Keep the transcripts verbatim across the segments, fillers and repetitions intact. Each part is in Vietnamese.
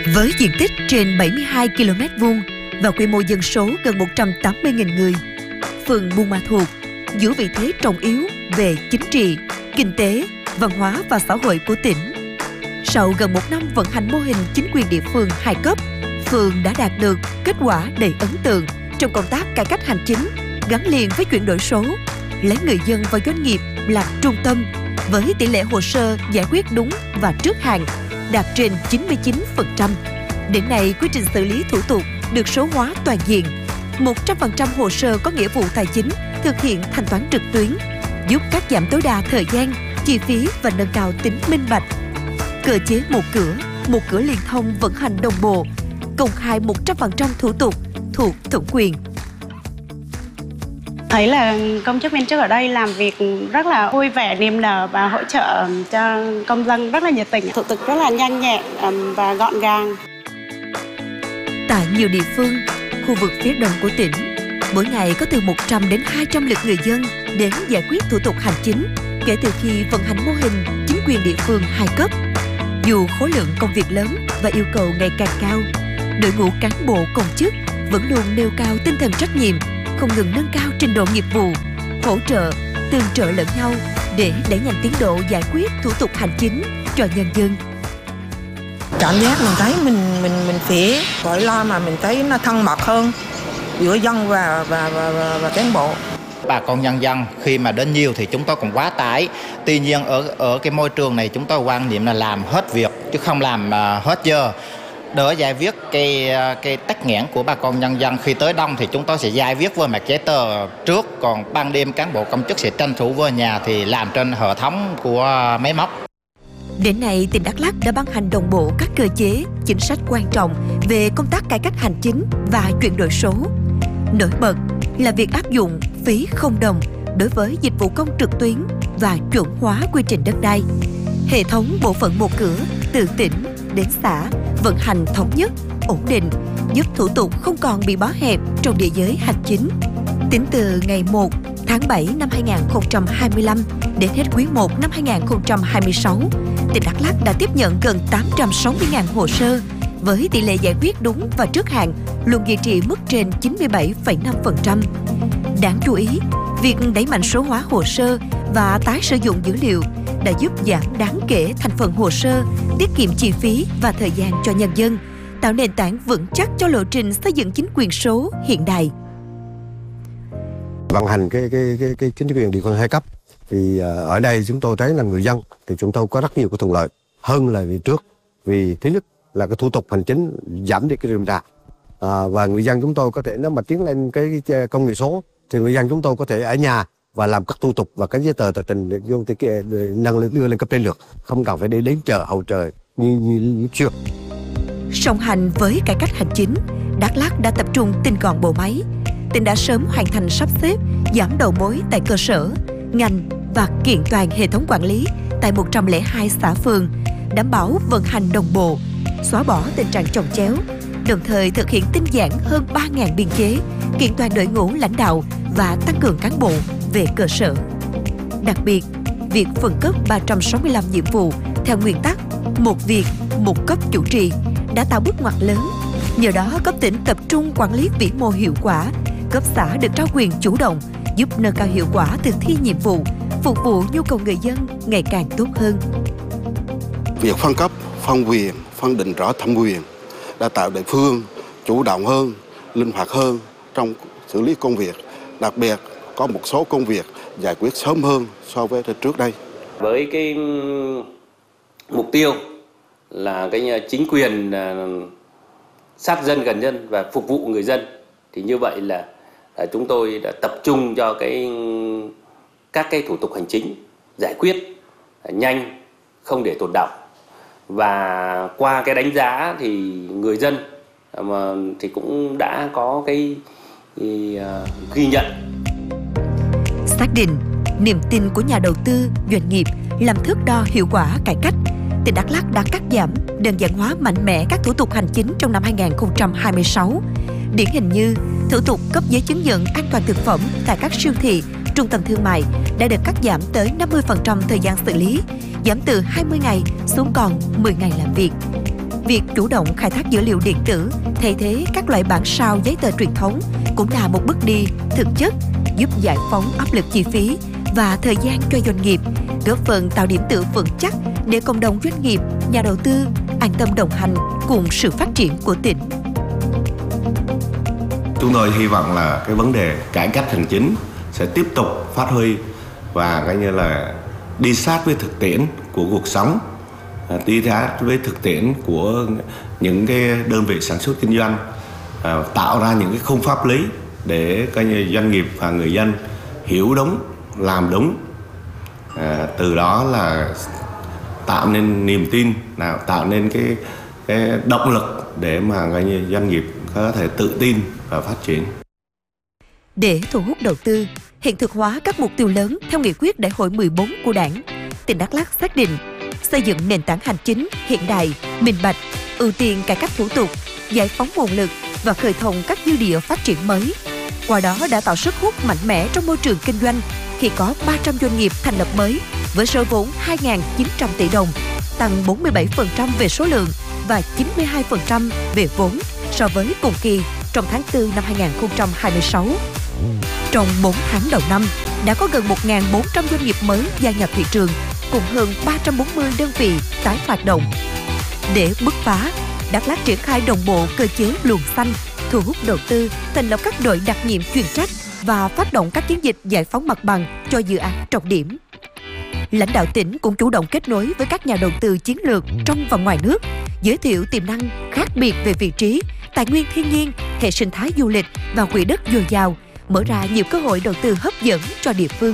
Với diện tích trên bảy mươi hai ki lô mét vuông và quy mô dân số gần một trăm tám mươi nghìn người, phường Buôn Ma Thuột giữ vị thế trọng yếu về chính trị, kinh tế, văn hóa và xã hội của tỉnh. Sau gần một năm vận hành mô hình chính quyền địa phương hai cấp, phường đã đạt được kết quả đầy ấn tượng trong công tác cải cách hành chính gắn liền với chuyển đổi số, lấy người dân và doanh nghiệp làm trung tâm, với tỷ lệ hồ sơ giải quyết đúng và trước hạn đạt trên chín mươi chín phần trăm. Đến nay, quy trình xử lý thủ tục được số hóa toàn diện. một trăm phần trăm hồ sơ có nghĩa vụ tài chính thực hiện thanh toán trực tuyến, giúp cắt giảm tối đa thời gian, chi phí và nâng cao tính minh bạch. Cơ chế một cửa, một cửa liên thông vận hành đồng bộ, công khai một trăm phần trăm thủ tục thuộc thẩm quyền. Thấy là công chức viên chức ở đây làm việc rất là vui vẻ, niềm nở và hỗ trợ cho công dân rất là nhiệt tình. Thủ tục rất là nhanh nhẹn và gọn gàng. Tại nhiều địa phương, khu vực phía đông của tỉnh, mỗi ngày có từ một trăm đến hai trăm lượt người dân đến giải quyết thủ tục hành chính kể từ khi vận hành mô hình chính quyền địa phương hai cấp. Dù khối lượng công việc lớn và yêu cầu ngày càng cao, đội ngũ cán bộ công chức vẫn luôn nêu cao tinh thần trách nhiệm, không ngừng nâng cao trình độ nghiệp vụ, hỗ trợ, tương trợ lẫn nhau để đẩy nhanh tiến độ giải quyết thủ tục hành chính cho nhân dân. Cảm giác mình thấy mình mình mình phỉ gọi lo mà mình thấy nó thân mật hơn giữa dân và và và, và, và cán bộ. Bà con nhân dân khi mà đến nhiều thì chúng tôi cũng quá tải. Tuy nhiên ở ở cái môi trường này chúng tôi quan niệm là làm hết việc chứ không làm uh, hết giờ. Đỡ giải quyết cái cái tắc nghẽn của bà con nhân dân, khi tới đông thì chúng tôi sẽ giải quyết với mặt giấy tờ trước, còn ban đêm cán bộ công chức sẽ tranh thủ về nhà thì làm trên hệ thống của máy móc. Đến nay, tỉnh Đắk Lắk đã ban hành đồng bộ các cơ chế, chính sách quan trọng về công tác cải cách hành chính và chuyển đổi số. Nổi bật là việc áp dụng phí không đồng đối với dịch vụ công trực tuyến và chuẩn hóa quy trình đất đai. Hệ thống bộ phận một cửa từ tỉnh đến xã vận hành thống nhất, ổn định, giúp thủ tục không còn bị bó hẹp trong địa giới hành chính. Tính từ ngày một tháng bảy năm hai nghìn không trăm hai mươi lăm đến hết quý một năm hai nghìn không trăm hai mươi sáu, tỉnh Đắk Lắk đã tiếp nhận gần tám trăm sáu mươi nghìn hồ sơ, với tỷ lệ giải quyết đúng và trước hạn luôn duy trì mức trên chín mươi bảy phẩy năm phần trăm. Đáng chú ý, việc đẩy mạnh số hóa hồ sơ và tái sử dụng dữ liệu đã giúp giảm đáng kể thành phần hồ sơ, tiết kiệm chi phí và thời gian cho nhân dân, tạo nền tảng vững chắc cho lộ trình xây dựng chính quyền số hiện đại. Vận hành cái cái cái, cái chính quyền địa phương hai cấp thì ở đây chúng tôi thấy là người dân thì chúng tôi có rất nhiều cái thuận lợi hơn là vì trước, vì thứ nhất là cái thủ tục hành chính giảm đi cái rườm rà, à, và người dân chúng tôi có thể nếu mà tiến lên cái công nghệ số thì người dân chúng tôi có thể ở nhà và làm các thủ tục và các giấy tờ tờ trình để vô cái nâng lên đưa lên cấp trên được, không cần phải đi đến chợ hậu trời như như, như trước. Song hành với cải cách hành chính, Đắk Lắk đã tập trung tinh gọn bộ máy. Tỉnh đã sớm hoàn thành sắp xếp, giảm đầu mối tại cơ sở, ngành và kiện toàn hệ thống quản lý tại một trăm lẻ hai xã phường, đảm bảo vận hành đồng bộ, xóa bỏ tình trạng chồng chéo, đồng thời thực hiện tinh giản hơn ba nghìn biên chế, kiện toàn đội ngũ lãnh đạo và tăng cường cán bộ về cơ sở. Đặc biệt, việc phân cấp ba trăm sáu mươi lăm nhiệm vụ theo nguyên tắc một việc, một cấp chủ trì đã tạo bước ngoặt lớn. Nhờ đó, cấp tỉnh tập trung quản lý vĩ mô hiệu quả, cấp xã được trao quyền chủ động, giúp nâng cao hiệu quả thực thi nhiệm vụ, phục vụ nhu cầu người dân ngày càng tốt hơn. Việc phân cấp, phân quyền, phân định rõ thẩm quyền đã tạo địa phương chủ động hơn, linh hoạt hơn trong xử lý công việc. Đặc biệt, có một số công việc giải quyết sớm hơn so với trước đây. Với cái mục tiêu là cái chính quyền sát dân gần dân và phục vụ người dân, thì như vậy là chúng tôi đã tập trung cho cái các cái thủ tục hành chính giải quyết nhanh, không để tồn đọng. Và qua cái đánh giá thì người dân mà thì cũng đã có cái thì, uh, ghi nhận. Xác định niềm tin của nhà đầu tư, doanh nghiệp làm thước đo hiệu quả cải cách, tỉnh Đắk Lắk đã cắt giảm, đơn giản hóa mạnh mẽ các thủ tục hành chính trong năm hai nghìn không trăm hai mươi sáu. Điển hình như thủ tục cấp giấy chứng nhận an toàn thực phẩm tại các siêu thị, trung tâm thương mại đã được cắt giảm tới năm mươi phần trăm thời gian xử lý, giảm từ hai mươi ngày xuống còn mười ngày làm việc. việc chủ động khai thác dữ liệu điện tử thay thế các loại bản sao giấy tờ truyền thống cũng là một bước đi thực chất giúp giải phóng áp lực chi phí và thời gian cho doanh nghiệp, góp phần tạo điểm tựa vững chắc để cộng đồng doanh nghiệp, nhà đầu tư an tâm đồng hành cùng sự phát triển của tỉnh. Chúng tôi hy vọng là cái vấn đề cải cách hành chính sẽ tiếp tục phát huy và coi như là đi sát với thực tiễn của cuộc sống, đi sát với thực tiễn của những cái đơn vị sản xuất kinh doanh, tạo ra những cái khung pháp lý để coi như doanh nghiệp và người dân hiểu đúng, làm đúng, à, từ đó là tạo nên niềm tin, nào tạo nên cái cái động lực để mà coi như doanh nghiệp có thể tự tin và phát triển. Để thu hút đầu tư, hiện thực hóa các mục tiêu lớn theo nghị quyết Đại hội mười bốn của Đảng, tỉnh Đắk Lắk xác định xây dựng nền tảng hành chính hiện đại, minh bạch, ưu tiên cải cách thủ tục, giải phóng nguồn lực và khơi thông các dư địa phát triển mới. Qua đó đã tạo sức hút mạnh mẽ trong môi trường kinh doanh khi có ba trăm doanh nghiệp thành lập mới với số vốn hai nghìn chín trăm tỷ đồng, tăng bốn mươi bảy phần trăm về số lượng và chín mươi hai phần trăm về vốn so với cùng kỳ trong tháng tư năm hai nghìn không trăm hai mươi sáu. Trong bốn tháng đầu năm, đã có gần một nghìn bốn trăm doanh nghiệp mới gia nhập thị trường, cùng hơn ba trăm bốn mươi đơn vị tái hoạt động. Để bứt phá, Đắk Lắk triển khai đồng bộ cơ chế luồng xanh, thu hút đầu tư, thành lập các đội đặc nhiệm chuyên trách và phát động các chiến dịch giải phóng mặt bằng cho dự án trọng điểm. Lãnh đạo tỉnh cũng chủ động kết nối với các nhà đầu tư chiến lược trong và ngoài nước, giới thiệu tiềm năng khác biệt về vị trí, tài nguyên thiên nhiên, hệ sinh thái du lịch và quỹ đất dồi dào, mở ra nhiều cơ hội đầu tư hấp dẫn cho địa phương.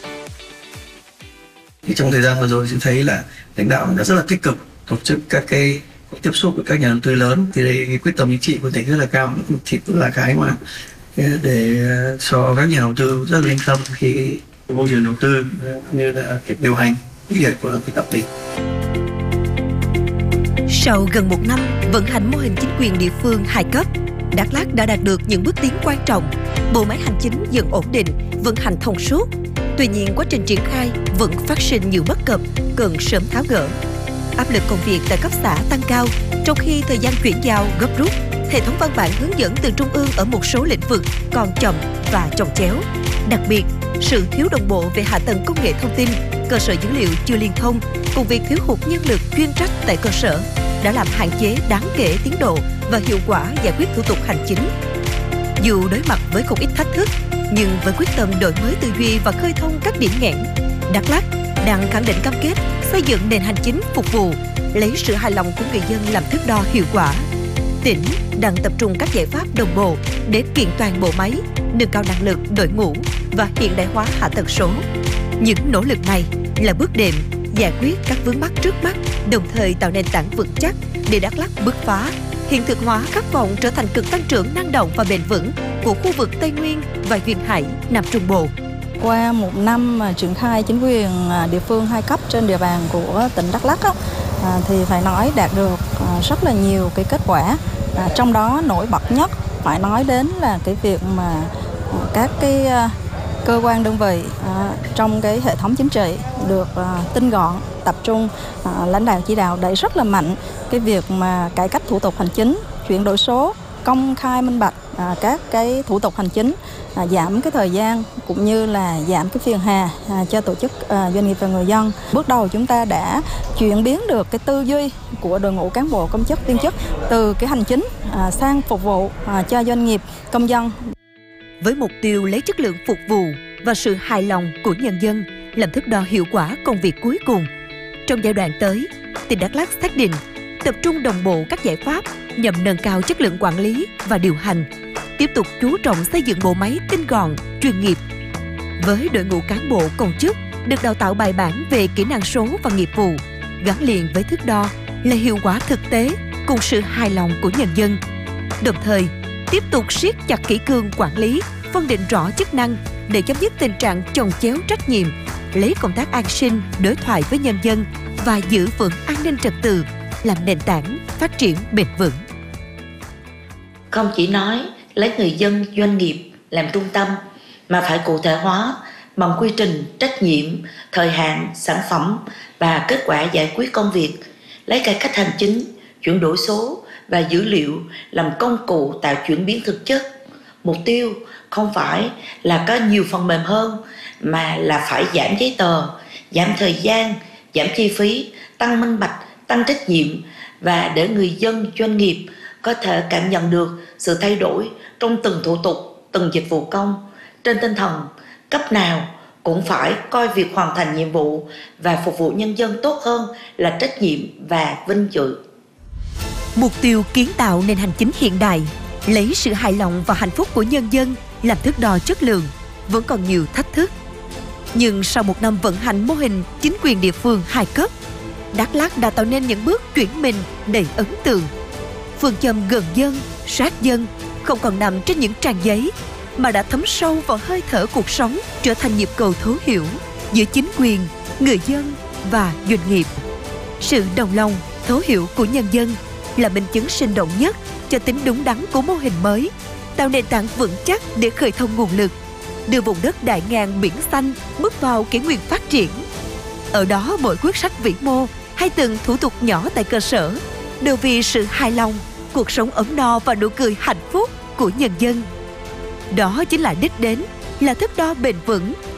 Thì trong thời gian vừa rồi chúng thấy là lãnh đạo đã rất là tích cực tổ chức các cái tiếp xúc với các nhà đầu tư lớn, thì đây quyết tâm chính trị của tỉnh rất là cao, thì cũng là cái mà để cho các nhà đầu tư rất là yên tâm khi môi trường đầu tư như là việc điều hành quyết liệt của cái tập tỉnh. Sau gần một năm vận hành mô hình chính quyền địa phương hai cấp, Đắk Lắk đã đạt được những bước tiến quan trọng. Bộ máy hành chính dần ổn định, vận hành thông suốt. Tuy nhiên, quá trình triển khai vẫn phát sinh nhiều bất cập cần sớm tháo gỡ. Áp lực công việc tại cấp xã tăng cao, trong khi thời gian chuyển giao gấp rút. Hệ thống văn bản hướng dẫn từ trung ương ở một số lĩnh vực còn chậm và chồng chéo. Đặc biệt, sự thiếu đồng bộ về hạ tầng công nghệ thông tin, cơ sở dữ liệu chưa liên thông, cùng việc thiếu hụt nhân lực chuyên trách tại cơ sở đã làm hạn chế đáng kể tiến độ và hiệu quả giải quyết thủ tục hành chính. Dù đối mặt với không ít thách thức, nhưng với quyết tâm đổi mới tư duy và khơi thông các điểm nghẽn, Đắk Lắk đang khẳng định cam kết xây dựng nền hành chính phục vụ, lấy sự hài lòng của người dân làm thước đo hiệu quả. Tỉnh đang tập trung các giải pháp đồng bộ để kiện toàn bộ máy, nâng cao năng lực đội ngũ và hiện đại hóa hạ tầng số. Những nỗ lực này là bước đệm giải quyết các vướng mắc trước mắt, đồng thời tạo nền tảng vững chắc để Đắk Lắk bứt phá, hiện thực hóa khát vọng trở thành cực tăng trưởng năng động và bền vững của khu vực Tây Nguyên và duyên hải Nam Trung Bộ. Qua một năm mà triển khai chính quyền địa phương hai cấp trên địa bàn của tỉnh Đắk Lắk á, thì phải nói đạt được rất là nhiều cái kết quả. Trong đó nổi bật nhất phải nói đến là cái việc mà các cái cơ quan đơn vị trong cái hệ thống chính trị được tinh gọn, tập trung, lãnh đạo chỉ đạo đẩy rất là mạnh cái việc mà cải cách thủ tục hành chính, chuyển đổi số, công khai minh bạch à, các cái thủ tục hành chính, à, giảm cái thời gian cũng như là giảm cái phiền hà à, cho tổ chức à, doanh nghiệp và người dân. Bước đầu chúng ta đã chuyển biến được cái tư duy của đội ngũ cán bộ công chức viên chức từ cái hành chính à, sang phục vụ à, cho doanh nghiệp, công dân. Với mục tiêu lấy chất lượng phục vụ và sự hài lòng của nhân dân làm thước đo hiệu quả công việc cuối cùng, trong giai đoạn tới, tỉnh Đắk Lắk xác định tập trung đồng bộ các giải pháp nhằm nâng cao chất lượng quản lý và điều hành, tiếp tục chú trọng xây dựng bộ máy tinh gọn, chuyên nghiệp. Với đội ngũ cán bộ công chức được đào tạo bài bản về kỹ năng số và nghiệp vụ, gắn liền với thước đo là hiệu quả thực tế cùng sự hài lòng của nhân dân. Đồng thời, tiếp tục siết chặt kỷ cương quản lý, phân định rõ chức năng để chấm dứt tình trạng chồng chéo trách nhiệm, lấy công tác an sinh, đối thoại với nhân dân và giữ vững an ninh trật tự làm nền tảng phát triển bền vững. Không chỉ nói lấy người dân, doanh nghiệp làm trung tâm, mà phải cụ thể hóa bằng quy trình, trách nhiệm, thời hạn, sản phẩm và kết quả giải quyết công việc, lấy cải cách hành chính chuyển đổi số và dữ liệu làm công cụ tạo chuyển biến thực chất. Mục tiêu không phải là có nhiều phần mềm hơn, mà là phải giảm giấy tờ, giảm thời gian, giảm chi phí, tăng minh bạch, tăng trách nhiệm, và để người dân, doanh nghiệp có thể cảm nhận được sự thay đổi trong từng thủ tục, từng dịch vụ công, trên tinh thần cấp nào cũng phải coi việc hoàn thành nhiệm vụ và phục vụ nhân dân tốt hơn là trách nhiệm và vinh dự. Mục tiêu kiến tạo nền hành chính hiện đại, lấy sự hài lòng và hạnh phúc của nhân dân làm thước đo chất lượng, vẫn còn nhiều thách thức. Nhưng sau một năm vận hành mô hình chính quyền địa phương hai cấp, Đắk Lắk đã tạo nên những bước chuyển mình đầy ấn tượng. Phương châm gần dân, sát dân không còn nằm trên những trang giấy, mà đã thấm sâu vào hơi thở cuộc sống, trở thành nhịp cầu thấu hiểu giữa chính quyền, người dân và doanh nghiệp. Sự đồng lòng, thấu hiểu của nhân dân là minh chứng sinh động nhất cho tính đúng đắn của mô hình mới, tạo nền tảng vững chắc để khơi thông nguồn lực, đưa vùng đất đại ngàn biển xanh bước vào kỷ nguyên phát triển. Ở đó, mỗi quyết sách vĩ mô hay từng thủ tục nhỏ tại cơ sở đều vì sự hài lòng, cuộc sống ấm no và nụ cười hạnh phúc của nhân dân. Đó chính là đích đến, là thước đo bền vững